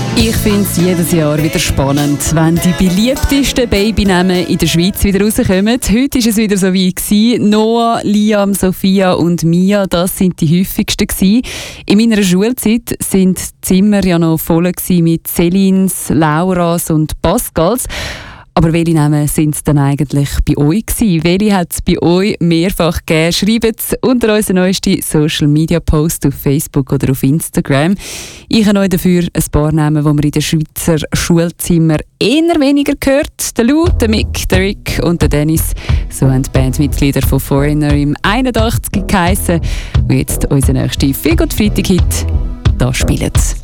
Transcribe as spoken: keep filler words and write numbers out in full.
Ich finde es jedes Jahr wieder spannend, wenn die beliebtesten Babynamen in der Schweiz wieder rauskommen. Heute war es wieder so weit gewesen. Noah, Liam, Sophia und Mia, das sind die häufigsten gewesen. In meiner Schulzeit sind die Zimmer ja noch voll gewesen mit Celines, Lauras und Pascals. Aber welche Namen sind es dann eigentlich bei euch gewesen? Welche hat es bei euch mehrfach gegeben? Schreibt es unter unseren neuesten Social Media Post auf Facebook oder auf Instagram. Ich habe euch dafür ein paar Namen, die man in den Schweizer Schulzimmern eher weniger hört. Der Lou, der Mick, der Rick und der Dennis. So haben die Bandmitglieder von Foreigner im einundachtzig geheissen, die jetzt unseren nächsten Feel Good Freitag-Hit da spielen.